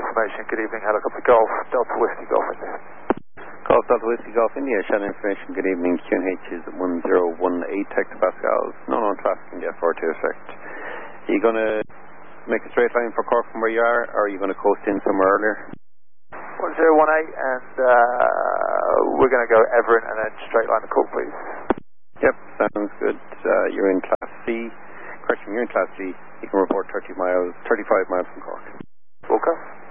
information. Good evening, helicopter Golf, Delta Whiskey Golf India. Golf Delta Whiskey Golf India, channel information. Good evening, QNH is 1018 hectopascals, no known traffic in the F42 effect. Are you going to make a straight line for Cork from where you are, or are you going to coast in somewhere earlier? 1018, and we're going to go Everett and then straight line to Cork, please. Yep, sounds good. You're in Class C. Correction, you're in Class C. You can report 35 miles from Cork. Okay.